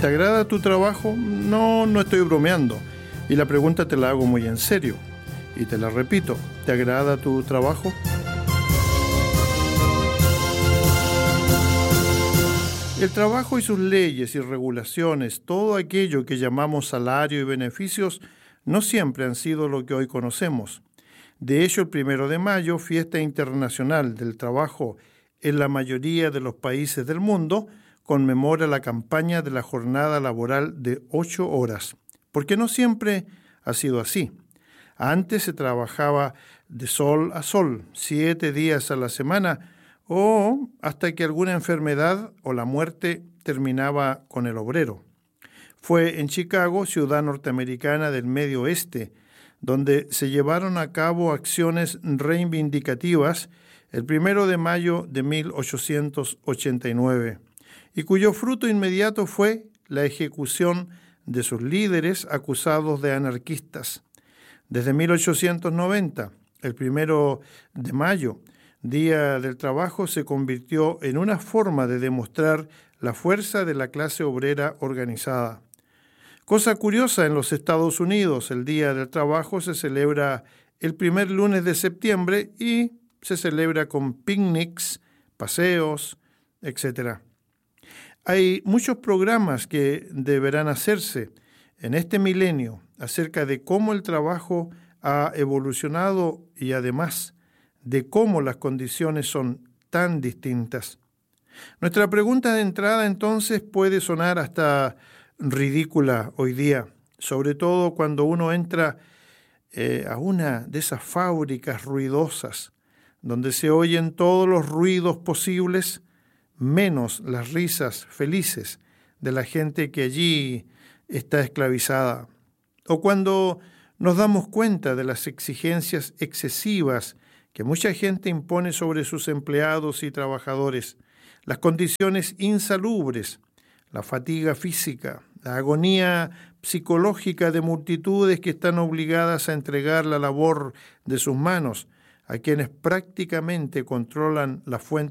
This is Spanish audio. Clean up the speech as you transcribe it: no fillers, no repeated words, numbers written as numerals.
¿Te agrada tu trabajo? No, no estoy bromeando. Y la pregunta te la hago muy en serio. Y te la repito, ¿te agrada tu trabajo? El trabajo y sus leyes y regulaciones, todo aquello que llamamos salario y beneficios, no siempre han sido lo que hoy conocemos. De hecho, el 1 de mayo, fiesta internacional del trabajo en la mayoría de los países del mundo, conmemora la campaña de la jornada laboral de 8 horas, porque no siempre ha sido así. Antes se trabajaba de sol a sol, 7 días a la semana, o hasta que alguna enfermedad o la muerte terminaba con el obrero. Fue en Chicago, ciudad norteamericana del Medio Oeste, donde se llevaron a cabo acciones reivindicativas el 1 de mayo de 1889, y cuyo fruto inmediato fue la ejecución de sus líderes acusados de anarquistas. Desde 1890, el 1 de mayo, Día del Trabajo, se convirtió en una forma de demostrar la fuerza de la clase obrera organizada. Cosa curiosa, en los Estados Unidos el Día del Trabajo se celebra el primer lunes de septiembre y se celebra con picnics, paseos, etc. Hay muchos programas que deberán hacerse en este milenio acerca de cómo el trabajo ha evolucionado y además de cómo las condiciones son tan distintas. Nuestra pregunta de entrada entonces puede sonar hasta ridícula hoy día, sobre todo cuando uno entra a una de esas fábricas ruidosas, donde se oyen todos los ruidos posibles, menos las risas felices de la gente que allí está esclavizada. O cuando nos damos cuenta de las exigencias excesivas que mucha gente impone sobre sus empleados y trabajadores, las condiciones insalubres, la fatiga física, la agonía psicológica de multitudes que están obligadas a entregar la labor de sus manos a quienes prácticamente controlan la fuente